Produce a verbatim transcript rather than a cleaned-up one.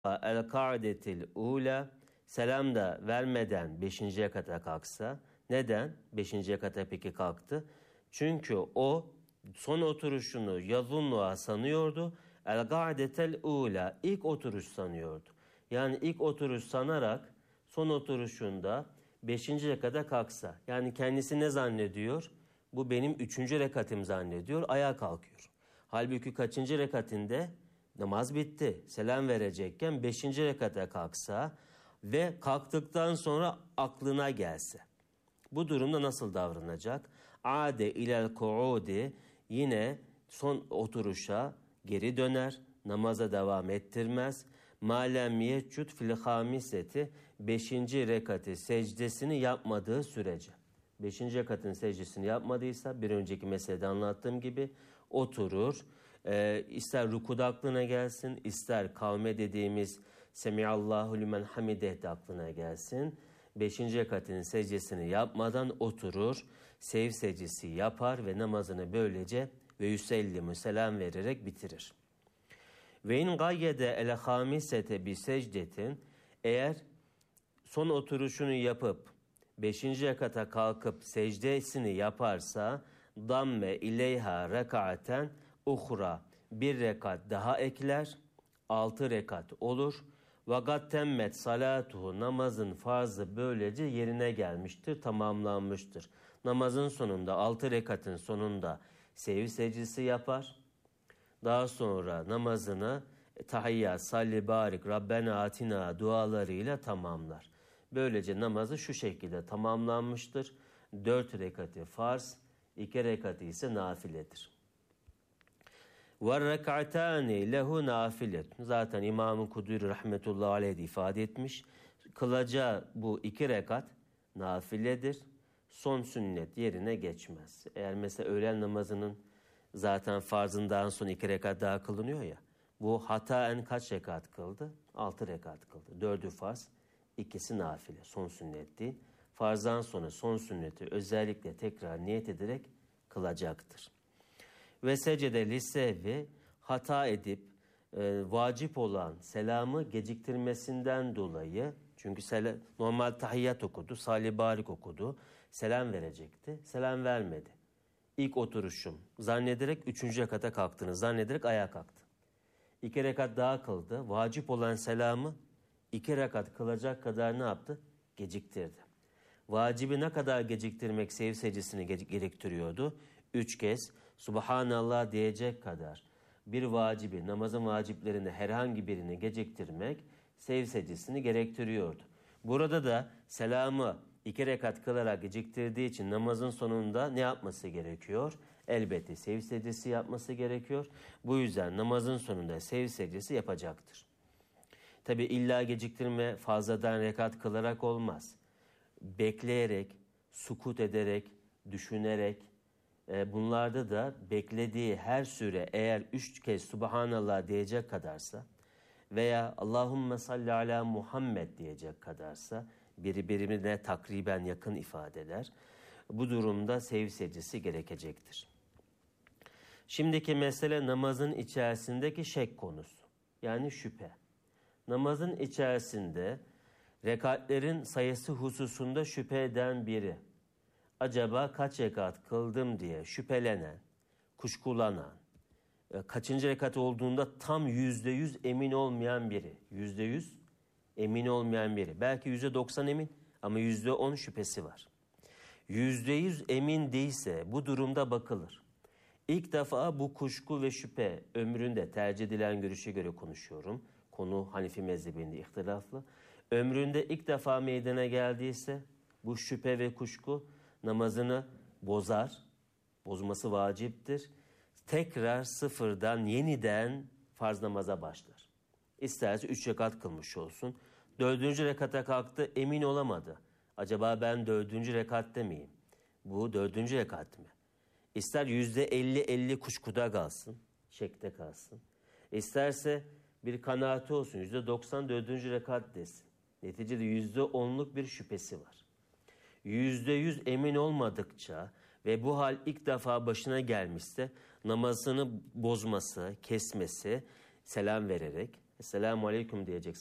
el ka'detil ula, selam da vermeden beşinci rekata kalksa. Neden beşinci rekata peki kalktı? Çünkü o son oturuşunu yazunluğa sanıyordu. El ka'detel ula, ilk oturuş sanıyordu. Yani ilk oturuş sanarak son oturuşunda beşinci rekata kalksa. Yani kendisi ne zannediyor? Bu benim üçüncü rekatım zannediyor. Ayağa kalkıyor. Halbuki kaçıncı rekatinde? Namaz bitti. Selam verecekken beşinci rekata kalksa ve kalktıktan sonra aklına gelse. Bu durumda nasıl davranacak? Ade ilel kuudi, yine son oturuşa geri döner. Namaza devam ettirmez. Malem yecut fil hamiseti, beşinci rekatı secdesini yapmadığı sürece. Beşinci rekatın secdesini yapmadıysa, bir önceki meselede anlattığım gibi oturur. Ee, ister rukuda aklına gelsin, ister kavme dediğimiz Semiallahu limen hamideh de aklına gelsin. Beşinci rekatın secdesini yapmadan oturur, sev secdesi yapar ve namazını böylece ve yüsellimu, selam vererek bitirir. Ve in gayyede ele hamisete bi secdetin, eğer son oturuşunu yapıp beşinci rekata kalkıp secdesini yaparsa, damme ileyha rekaten uhra, bir rekat daha ekler, altı rekat olur. Vagat temmet salatuhu, namazın farzı böylece yerine gelmiştir, tamamlanmıştır. Namazın sonunda, altı rekatın sonunda sev secdesi yapar. Daha sonra namazını tahiyyat, salli, barik, Rabbena atina dualarıyla tamamlar. Böylece namazı şu şekilde tamamlanmıştır. Dört rekati farz, iki rekati ise nafiledir. وَالرَّكَعْتَانِ lehu nafilet. Zaten İmam-ı Kudüri rahmetullahi aleyh ifade etmiş. Kılacağı bu iki rekat nafiledir. Son sünnet yerine geçmez. Eğer mesela öğlen namazının zaten farzından sonra iki rekat daha kılınıyor ya. Bu hataen kaç rekat kıldı? Altı rekat kıldı. Dördü farz, ikisi nafile. Son sünnet değil. Farzdan sonra son sünneti özellikle tekrar niyet ederek kılacaktır. Ve secde lissevi, hata edip e, vacip olan selamı geciktirmesinden dolayı, çünkü sel- normal tahiyyat okudu, salli barik okudu, selam verecekti, selam vermedi. İlk oturuşum zannederek üçüncü rekata kalktığını zannederek ayağa kalktı. İki rekat daha kıldı, vacip olan selamı iki rekat kılacak kadar ne yaptı? Geciktirdi. Vacibi ne kadar geciktirmek sev secdesini gerektiriyordu? Üç kez Subhanallah diyecek kadar bir vacibi, namazın vaciplerinde herhangi birini geciktirmek sev secdesini gerektiriyordu. Burada da selamı iki rekat kılarak geciktirdiği için namazın sonunda ne yapması gerekiyor? Elbette sev secdesi yapması gerekiyor. Bu yüzden namazın sonunda sev secdesi yapacaktır. Tabi illa geciktirme fazladan rekat kılarak olmaz. Bekleyerek, sukut ederek, düşünerek, e, bunlarda da beklediği her süre eğer üç kez Subhanallah diyecek kadarsa veya Allahümme salli ala Muhammed diyecek kadarsa, biri birbirine takriben yakın ifadeler, bu durumda sev secdesi gerekecektir. Şimdiki mesele namazın içerisindeki şek konusu, yani şüphe. Namazın içerisinde rekatlerin sayısı hususunda şüphe eden biri, acaba kaç rekat kıldım diye şüphelenen, kuşkulanan, kaçıncı rekat olduğunda tam yüzde yüz emin olmayan biri, yüzde yüz emin olmayan biri, belki yüzde doksan emin ama yüzde on şüphesi var. Yüzde yüz emin değilse bu durumda bakılır. İlk defa bu kuşku ve şüphe ömründe, tercih edilen görüşe göre konuşuyorum, konu Hanefi mezhebinde ihtilaflı, ömründe ilk defa meydana geldiyse bu şüphe ve kuşku namazını bozar, bozması vaciptir. Tekrar sıfırdan yeniden farz namaza başlar. İsterse üç rekat kılmış olsun. Dördüncü rekata kalktı, emin olamadı. Acaba ben dördüncü rekatte miyim? Bu dördüncü rekat mı? İster yüzde elli elli kuşkuda kalsın, şekte kalsın. İsterse bir kanaati olsun, yüzde doksan dördüncü rekat desin. Neticede yüzde onluk bir şüphesi var. Yüzde yüz emin olmadıkça ve bu hal ilk defa başına gelmişse namazını bozması, kesmesi, selam vererek Esselamu Aleyküm diyeceksin.